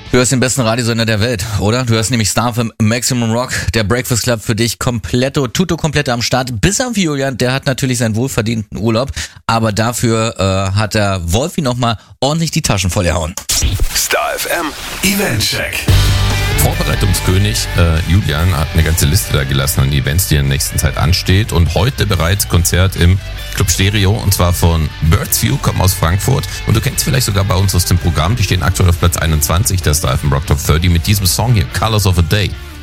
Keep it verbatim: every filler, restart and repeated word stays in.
Du hörst den besten Radiosender der Welt, oder? Du hörst nämlich Star F M Maximum Rock, der Breakfast Club für dich kompletto, tutto komplett am Start. Bis auf Julian, der hat natürlich seinen wohlverdienten Urlaub, aber dafür äh, hat der Wolfi nochmal ordentlich die Taschen vollgehauen. Star F M Eventcheck. Vorbereitungskönig äh, Julian hat eine ganze Liste da gelassen an Events, die in der nächsten Zeit ansteht. Und heute bereits Konzert im Club Stereo, und zwar von Birds View, kommen aus Frankfurt. Und du kennst vielleicht sogar bei uns aus dem Programm, die stehen aktuell auf Platz einundzwanzig der Star F M Rock Top dreißig mit diesem Song hier, Colors of a Day.